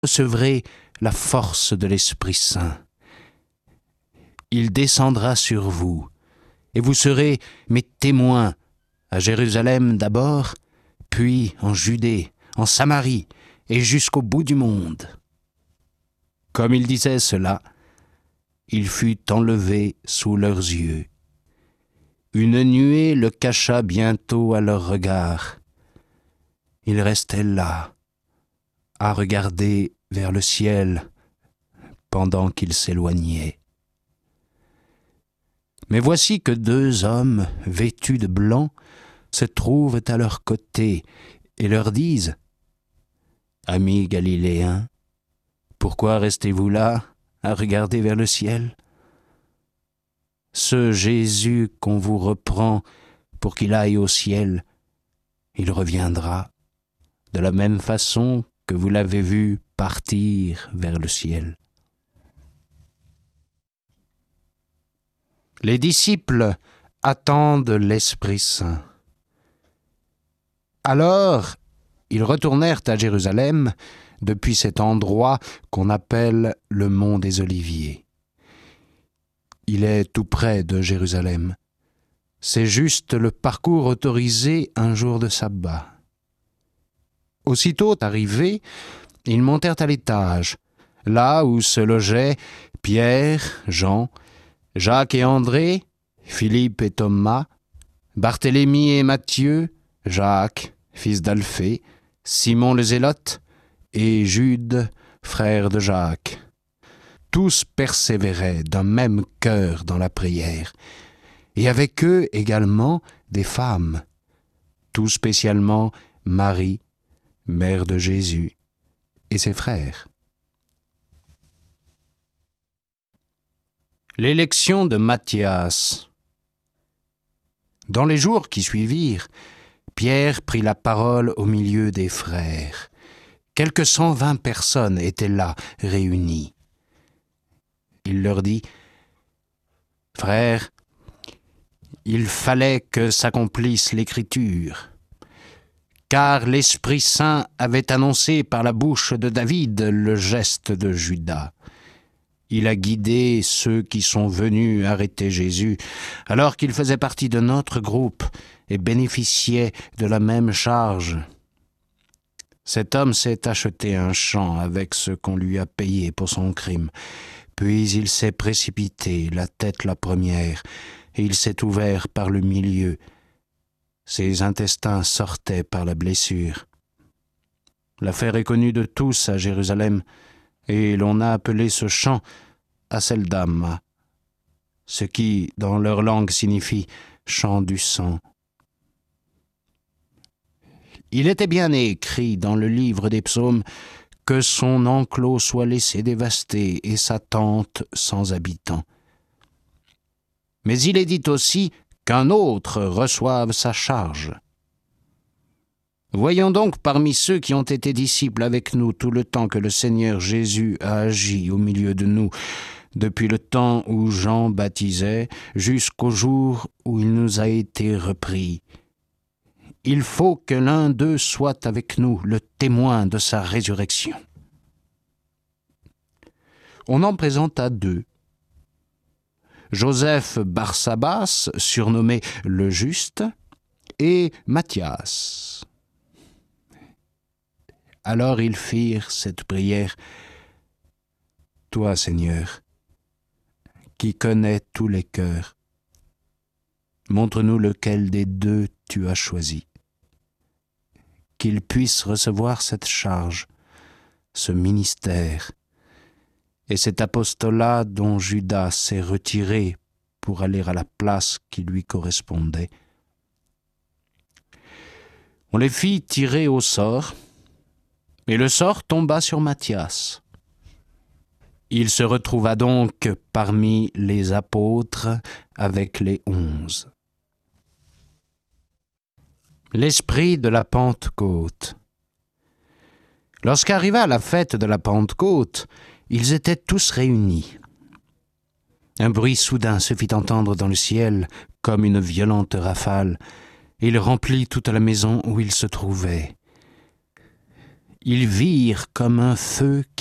recevrez la force de l'Esprit Saint. Il descendra sur vous, et vous serez mes témoins à Jérusalem d'abord, puis en Judée, en Samarie et jusqu'au bout du monde. » Comme il disait cela, il fut enlevé sous leurs yeux. Une nuée le cacha bientôt à leurs regards. Il restait là, à regarder vers le ciel pendant qu'il s'éloignait. Mais voici que deux hommes vêtus de blanc se trouvent à leur côté et leur disent : « Amis galiléens, pourquoi restez-vous là à regarder vers le ciel ? Ce Jésus qu'on vous reprend pour qu'il aille au ciel, il reviendra de la même façon que vous l'avez vu partir vers le ciel. » Les disciples attendent l'Esprit Saint. Alors, ils retournèrent à Jérusalem depuis cet endroit qu'on appelle le mont des Oliviers. Il est tout près de Jérusalem. C'est juste le parcours autorisé un jour de sabbat. Aussitôt arrivés, ils montèrent à l'étage, là où se logeaient Pierre, Jean, Jacques et André, Philippe et Thomas, Barthélemy et Matthieu, Jacques, fils d'Alphée, Simon le Zélote et Jude, frère de Jacques. Tous persévéraient d'un même cœur dans la prière, et avec eux également des femmes, tout spécialement Marie, mère de Jésus, et ses frères. L'élection de Matthias. Dans les jours qui suivirent, Pierre prit la parole au milieu des frères. Quelque 120 personnes étaient là, réunies. Il leur dit : « Frères, il fallait que s'accomplisse l'Écriture, car l'Esprit Saint avait annoncé par la bouche de David le geste de Judas. Il a guidé ceux qui sont venus arrêter Jésus, alors qu'il faisait partie de notre groupe et bénéficiait de la même charge. Cet homme s'est acheté un champ avec ce qu'on lui a payé pour son crime. Puis il s'est précipité, la tête la première, et il s'est ouvert par le milieu. Ses intestins sortaient par la blessure. L'affaire est connue de tous à Jérusalem, et l'on a appelé ce champ Aceldama, ce qui, dans leur langue, signifie « champ du sang ». Il était bien écrit dans le livre des psaumes que son enclos soit laissé dévasté et sa tente sans habitants. Mais il est dit aussi qu'un autre reçoive sa charge. Voyons donc parmi ceux qui ont été disciples avec nous tout le temps que le Seigneur Jésus a agi au milieu de nous, depuis le temps où Jean baptisait jusqu'au jour où il nous a été repris. Il faut que l'un d'eux soit avec nous, le témoin de sa résurrection. » On en présenta deux. Joseph Barsabas, surnommé le Juste, et Matthias. Alors ils firent cette prière : « Toi, Seigneur, qui connais tous les cœurs, montre-nous lequel des deux tu as choisi, qu'il puisse recevoir cette charge, ce ministère, et cet apostolat dont Judas s'est retiré pour aller à la place qui lui correspondait. » On les fit tirer au sort, et le sort tomba sur Matthias. Il se retrouva donc parmi les apôtres avec les 11. L'esprit de la Pentecôte. Lorsqu'arriva la fête de la Pentecôte, ils étaient tous réunis. Un bruit soudain se fit entendre dans le ciel comme une violente rafale, et il remplit toute la maison où ils se trouvaient. Ils virent comme un feu